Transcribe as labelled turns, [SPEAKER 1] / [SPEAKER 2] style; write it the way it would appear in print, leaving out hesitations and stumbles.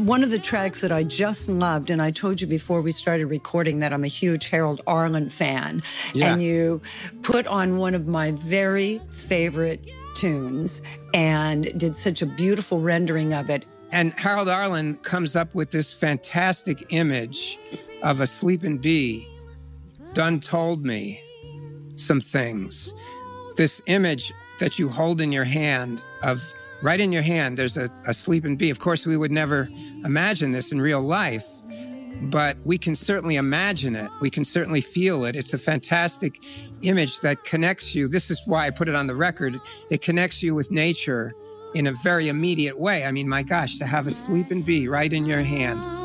[SPEAKER 1] One of the tracks that I just loved, and I told you before we started recording that I'm a huge Harold Arlen fan, and you put on one of my very favorite tunes and did such a beautiful rendering of it.
[SPEAKER 2] And Harold Arlen comes up with this fantastic image of a sleeping bee. Done told me some things. This image that you hold in your hand of, right in your hand, there's a sleeping bee. Of course, we would never imagine this in real life, but we can certainly imagine it. We can certainly feel it. It's a fantastic image that connects you. This is why I put it on the record. It connects you with nature in a very immediate way. I mean, my gosh, to have a sleeping bee right in your hand.